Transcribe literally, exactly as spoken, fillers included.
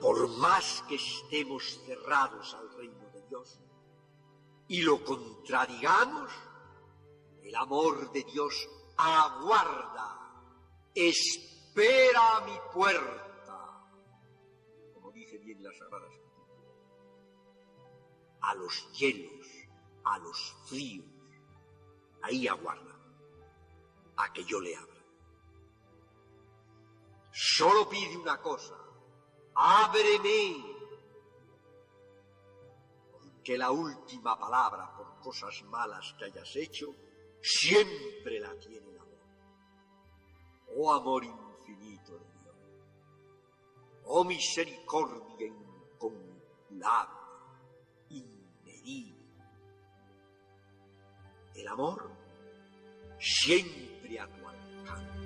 por más que estemos cerrados al reino de Dios y lo contradigamos, el amor de Dios aguarda, espera a mi puerta, como dice bien la Sagrada Escritura, a los hielos, a los fríos, ahí aguarda, a que yo le abra. Solo pide una cosa: ábreme, porque la última palabra por cosas malas que hayas hecho siempre la tiene el amor. Oh amor infinito de Dios, oh misericordia incomparable, inmedible. El amor siempre a tu alcance.